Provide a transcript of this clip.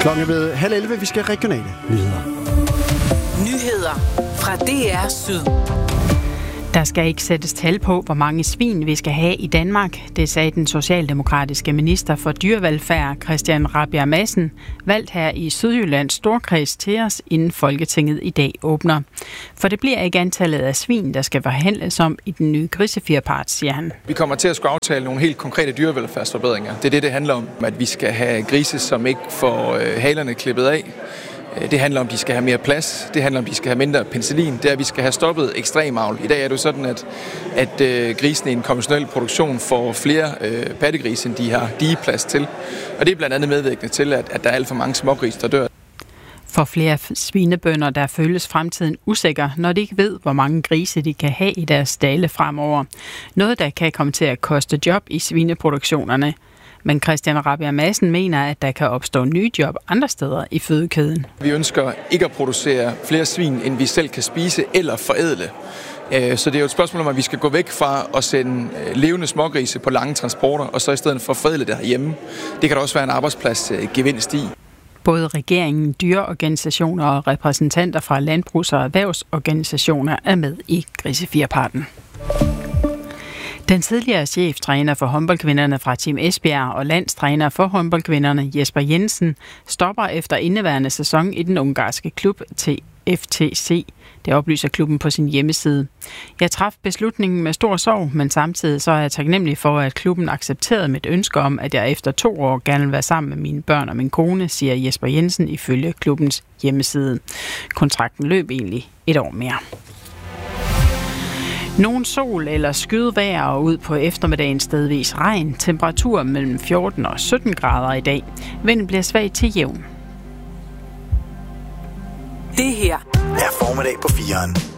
Klokken er ved 10:30. Vi skal have regionale nyheder. Nyheder fra DR Syd. Der skal ikke sættes tal på, hvor mange svin vi skal have i Danmark. Det sagde den socialdemokratiske minister for dyrevelfærd, Christian Rabjerg Madsen, valgt her i Sydjyllands Storkreds til os, inden Folketinget i dag åbner. For det bliver ikke antallet af svin, der skal forhandles om i den nye grisefjerpart, siger han. Vi kommer til at skulle aftale nogle helt konkrete dyrevelfærdsforbedringer. Det er det handler om, at vi skal have grise, som ikke får halerne klippet af. Det handler om, at de skal have mere plads. Det handler om, at de skal have mindre penicillin. Det er, at vi skal have stoppet ekstremavl. I dag er det jo sådan, at grisene i en konventionel produktion får flere pattegrise, end de har digeplads til. Og det er blandt andet medvirkende til, at der er alt for mange smågrise, der dør. For flere svinebønder, der føles fremtiden usikker, når de ikke ved, hvor mange grise de kan have i deres stalde fremover. Noget, der kan komme til at koste job i svineproduktionerne. Men Christian Rabjerg Madsen mener, at der kan opstå nye job andre steder i fødekæden. Vi ønsker ikke at producere flere svin, end vi selv kan spise eller forædle. Så det er jo et spørgsmål om, at vi skal gå væk fra at sende levende smågrise på lange transporter, og så i stedet for forædle det herhjemme. Det kan der også være en arbejdspladsgevinst i. Både regeringen, dyreorganisationer og repræsentanter fra landbrugs- og erhvervsorganisationer er med i grisefjerparten. Den tidligere cheftræner for håndboldkvinderne fra Team Esbjerg og landstræner for håndboldkvinderne Jesper Jensen stopper efter indeværende sæson i den ungarske klub til FTC. Det oplyser klubben på sin hjemmeside. Jeg traf beslutningen med stor sorg, men samtidig så er jeg taknemmelig for, at klubben accepterede mit ønske om, at jeg efter 2 år gerne vil være sammen med mine børn og min kone, siger Jesper Jensen ifølge klubbens hjemmeside. Kontrakten løb egentlig 1 år mere. Nogen sol eller skyet vejr og ud på eftermiddagen stedvis regn. Temperatur mellem 14 og 17 grader i dag. Vinden bliver svag til jævn. Det her er formiddag på 4'eren.